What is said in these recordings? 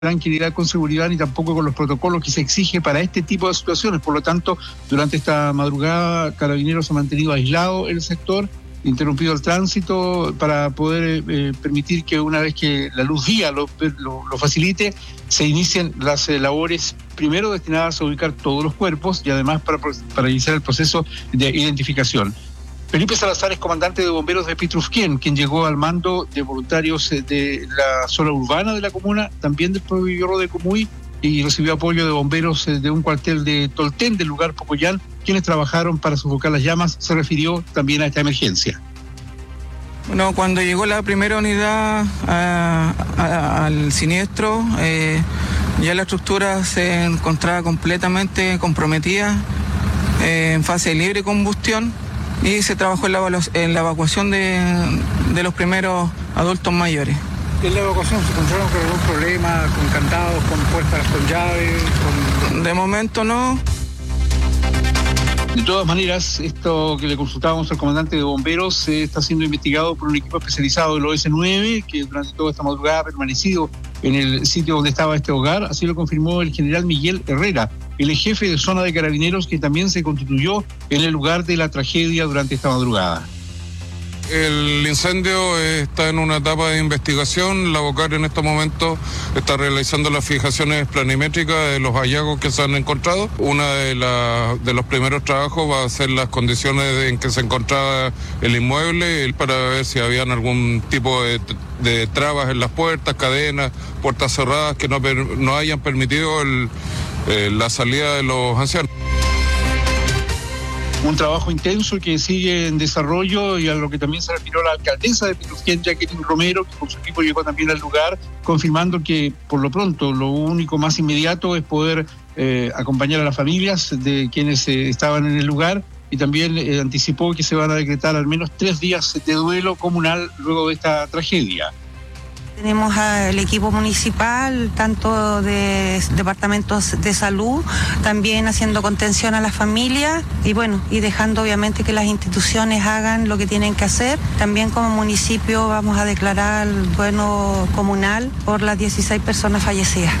tranquilidad con seguridad ni tampoco con los protocolos que se exige para este tipo de situaciones. Por lo tanto, durante esta madrugada, Carabineros ha mantenido aislado el sector, interrumpido el tránsito para poder permitir que una vez que la luz guía lo facilite, se inicien las labores primero destinadas a ubicar todos los cuerpos y además para iniciar el proceso de identificación. Felipe Salazar es comandante de bomberos de Pitrufquén, quien llegó al mando de voluntarios de la zona urbana de la comuna, también del pueblo de Comuy, y recibió apoyo de bomberos de un cuartel de Tolten, del lugar Pocoyán, quienes trabajaron para sofocar las llamas. Se refirió también a esta emergencia. Bueno, cuando llegó la primera unidad al siniestro, ya la estructura se encontraba completamente comprometida, en fase de libre combustión, y se trabajó en la evacuación de los primeros adultos mayores. ¿En la evacuación se encontraron con algún problema, con candados, con puertas con llaves? De momento no. De todas maneras, esto que le consultábamos al comandante de bomberos está siendo investigado por un equipo especializado del OS9, que durante toda esta madrugada ha permanecido en el sitio donde estaba este hogar. Así lo confirmó el general Miguel Herrera, el jefe de zona de Carabineros, que también se constituyó en el lugar de la tragedia durante esta madrugada. El incendio está en una etapa de investigación. La Bocar en estos momentos está realizando las fijaciones planimétricas de los hallazgos que se han encontrado. Una de los primeros trabajos va a ser las condiciones en que se encontraba el inmueble, para ver si habían algún tipo de trabas en las puertas, cadenas, puertas cerradas que no hayan permitido la salida de los ancianos. Un trabajo intenso que sigue en desarrollo, y a lo que también se refirió la alcaldesa de Pitrufquén, Jacqueline Romero, que con su equipo llegó también al lugar, confirmando que por lo pronto lo único más inmediato es poder acompañar a las familias de quienes estaban en el lugar, y también anticipó que se van a decretar al menos 3 días de duelo comunal luego de esta tragedia. Tenemos al equipo municipal, tanto de departamentos de salud, también haciendo contención a las familias y dejando obviamente que las instituciones hagan lo que tienen que hacer. También como municipio vamos a declarar duelo comunal por las 16 personas fallecidas.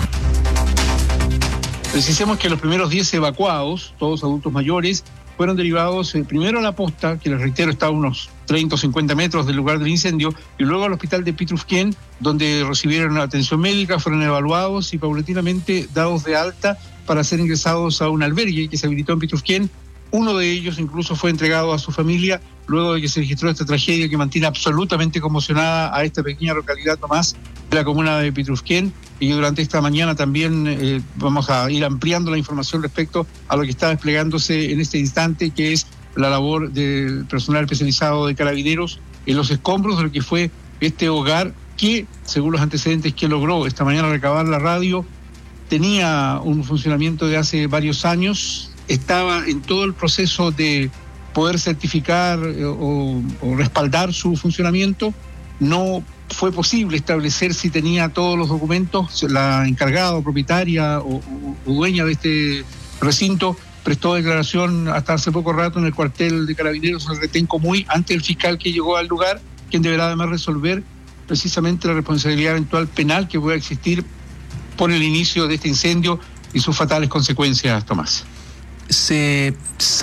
Precisemos que los primeros 10 evacuados, todos adultos mayores, fueron derivados primero a la posta, que les reitero está a unos 30 o 50 metros del lugar del incendio, y luego al hospital de Pitrufquén, donde recibieron atención médica, fueron evaluados y paulatinamente dados de alta para ser ingresados a un albergue que se habilitó en Pitrufquén. Uno de ellos incluso fue entregado a su familia luego de que se registró esta tragedia que mantiene absolutamente conmocionada a esta pequeña localidad, Tomás, de la comuna de Pitrufquén. Y durante esta mañana también vamos a ir ampliando la información respecto a lo que está desplegándose en este instante, que es la labor del personal especializado de Carabineros en los escombros de lo que fue este hogar que, según los antecedentes que logró esta mañana recabar la radio, tenía un funcionamiento de hace varios años, estaba en todo el proceso de poder certificar o respaldar su funcionamiento. No fue posible establecer si tenía todos los documentos. La encargada o propietaria o dueña de este recinto prestó declaración hasta hace poco rato en el cuartel de Carabineros en Retén Comuy ante el fiscal que llegó al lugar, quien deberá además resolver precisamente la responsabilidad eventual penal que pueda existir por el inicio de este incendio y sus fatales consecuencias, Tomás. ¿Se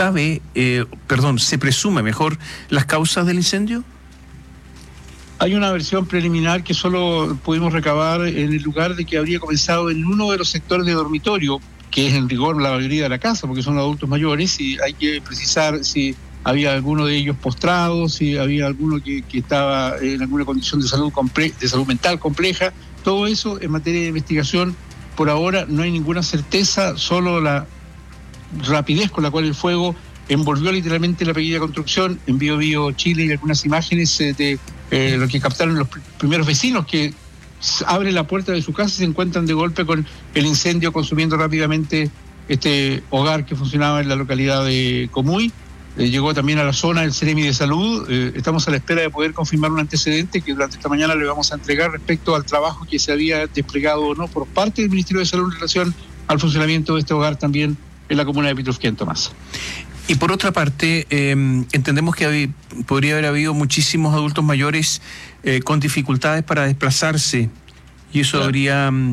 presume mejor las causas del incendio? Hay una versión preliminar que solo pudimos recabar en el lugar de que habría comenzado en uno de los sectores de dormitorio, que es en rigor la mayoría de la casa, porque son adultos mayores, y hay que precisar si había alguno de ellos postrado, si había alguno que estaba en alguna condición de salud mental compleja. Todo eso en materia de investigación, por ahora no hay ninguna certeza, solo la rapidez con la cual el fuego envolvió literalmente la pequeña construcción. En Bio Chile y algunas imágenes de lo que captaron los primeros vecinos que abren la puerta de su casa y se encuentran de golpe con el incendio consumiendo rápidamente este hogar que funcionaba en la localidad de Comuy. Llegó también a la zona el Ceremi de Salud. Estamos a la espera de poder confirmar un antecedente que durante esta mañana le vamos a entregar respecto al trabajo que se había desplegado o no por parte del Ministerio de Salud en relación al funcionamiento de este hogar también en la comuna de Pitrufquén, Tomás. Y por otra parte, entendemos que podría haber habido muchísimos adultos mayores con dificultades para desplazarse, y eso habría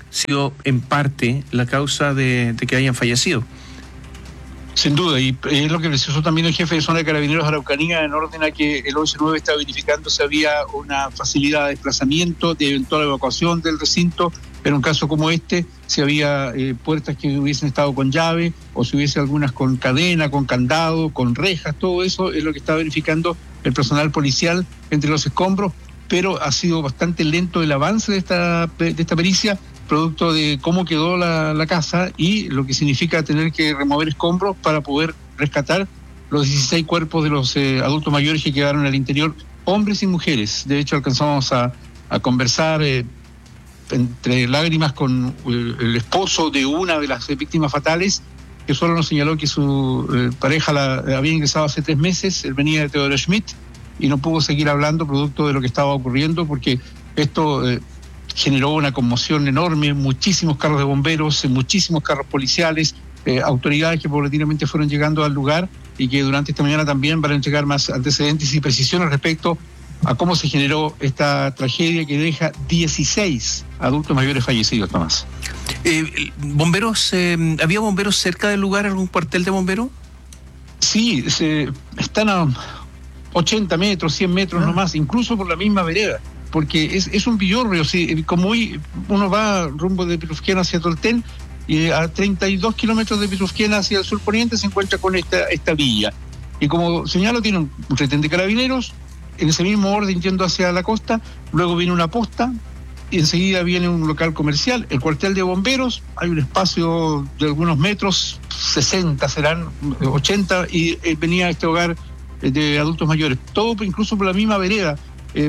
sido en parte la causa de que hayan fallecido. Sin duda, y es lo que precisó también el jefe de zona de Carabineros Araucanía en orden a que el 11-9 estaba verificando si había una facilidad de desplazamiento, de eventual evacuación del recinto, en un caso como este, si había puertas que hubiesen estado con llave o si hubiese algunas con cadena, con candado, con rejas, todo eso es lo que está verificando el personal policial entre los escombros, pero ha sido bastante lento el avance de esta pericia, producto de cómo quedó la casa y lo que significa tener que remover escombros para poder rescatar los 16 cuerpos de los adultos mayores que quedaron al interior, hombres y mujeres. De hecho, alcanzamos a conversar entre lágrimas con el esposo de una de las víctimas fatales, que solo nos señaló que su pareja había ingresado hace 3 meses, él venía de Teodoro Schmidt y no pudo seguir hablando producto de lo que estaba ocurriendo, porque esto generó una conmoción enorme, muchísimos carros de bomberos, muchísimos carros policiales, autoridades que paulatinamente fueron llegando al lugar y que durante esta mañana también van a entregar más antecedentes y precisiones respecto a cómo se generó esta tragedia que deja 16 adultos mayores fallecidos, Tomás. ¿Bomberos? ¿Había bomberos cerca del lugar, algún cuartel de bomberos? Sí, están a 80 metros, 100 metros nomás, incluso por la misma vereda, porque es un villorrio, ¿sí? Como hoy uno va rumbo de Pitrufquén hacia Tolten, y a 32 kilómetros de Pitrufquén hacia el sur poniente se encuentra con esta villa. Y como señalo, tiene un retén de carabineros, en ese mismo orden yendo hacia la costa, luego viene una posta, y enseguida viene un local comercial, el cuartel de bomberos, hay un espacio de algunos metros, 60 serán, 80, y venía este hogar de adultos mayores, todo incluso por la misma vereda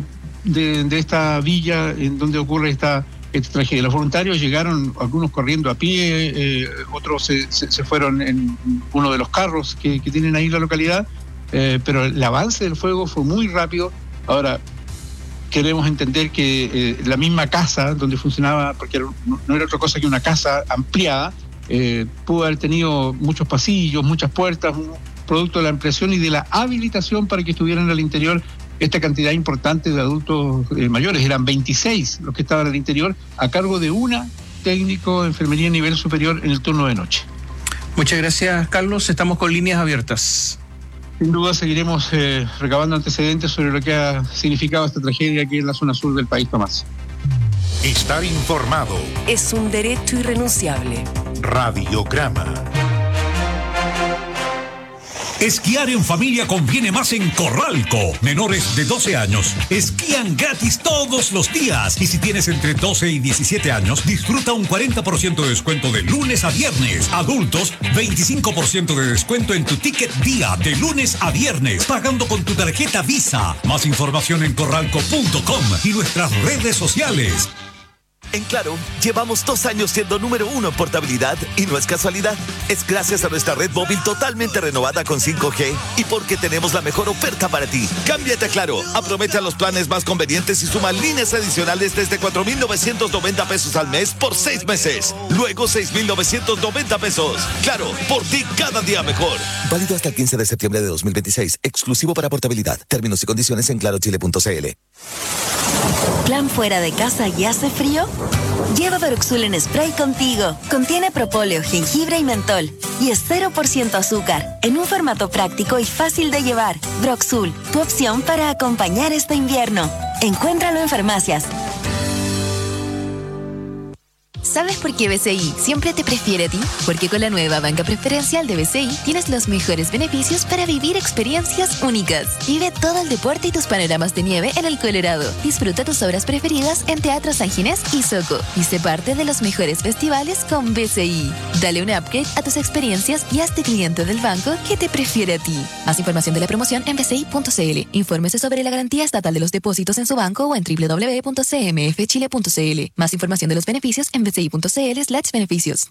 de esta villa en donde ocurre esta tragedia. Los voluntarios llegaron, algunos corriendo a pie, otros se fueron en uno de los carros que tienen ahí en la localidad, pero el avance del fuego fue muy rápido. Ahora, queremos entender que la misma casa donde funcionaba, porque no era otra cosa que una casa ampliada, pudo haber tenido muchos pasillos, muchas puertas, producto de la ampliación y de la habilitación para que estuvieran al interior esta cantidad importante de adultos mayores. Eran 26 los que estaban al interior, a cargo de una técnico de enfermería a nivel superior en el turno de noche. Muchas gracias, Carlos. Estamos con líneas abiertas. Sin duda seguiremos recabando antecedentes sobre lo que ha significado esta tragedia aquí en la zona sur del país, Tomás. Estar informado es un derecho irrenunciable. Radiograma. Esquiar en familia conviene más en Corralco. Menores de 12 años esquían gratis todos los días. Y si tienes entre 12 y 17 años, disfruta un 40% de descuento de lunes a viernes. Adultos, 25% de descuento en tu ticket día de lunes a viernes, pagando con tu tarjeta Visa. Más información en corralco.com y nuestras redes sociales. En Claro, llevamos 2 años siendo número 1 en portabilidad y no es casualidad. Es gracias a nuestra red móvil totalmente renovada con 5G y porque tenemos la mejor oferta para ti. Cámbiate a Claro, aprovecha los planes más convenientes y suma líneas adicionales desde 4,990 pesos al mes por 6 meses. Luego 6,990 pesos. Claro, por ti cada día mejor. Válido hasta el 15 de septiembre de 2026. Exclusivo para portabilidad. Términos y condiciones en clarochile.cl. ¿Plan fuera de casa y hace frío? Lleva Broxul en spray contigo. Contiene propóleo, jengibre y mentol. Y es 0% azúcar. En un formato práctico y fácil de llevar. Broxul, tu opción para acompañar este invierno. Encuéntralo en farmacias. ¿Sabes por qué BCI siempre te prefiere a ti? Porque con la nueva banca preferencial de BCI tienes los mejores beneficios para vivir experiencias únicas. Vive todo el deporte y tus panoramas de nieve en el Colorado. Disfruta tus obras preferidas en Teatro San Ginés y Soco. Y sé parte de los mejores festivales con BCI. Dale un upgrade a tus experiencias y hazte cliente del banco que te prefiere a ti. Más información de la promoción en bci.cl. Infórmese sobre la garantía estatal de los depósitos en su banco o en www.cmfchile.cl. Más información de los beneficios en bci.cl/beneficios.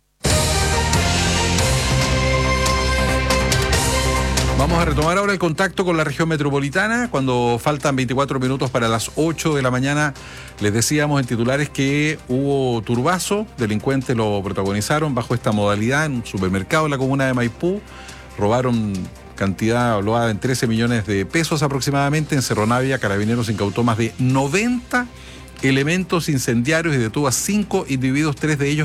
Vamos a retomar ahora el contacto con la región metropolitana. Cuando faltan 24 minutos para las 8 de la mañana, les decíamos en titulares que hubo turbazo. Delincuentes lo protagonizaron bajo esta modalidad en un supermercado en la comuna de Maipú. Robaron cantidad hablada en 13 millones de pesos aproximadamente. En Cerro Navia, Carabineros incautó más de 90 elementos incendiarios y detuvo a 5 individuos, 3 de ellos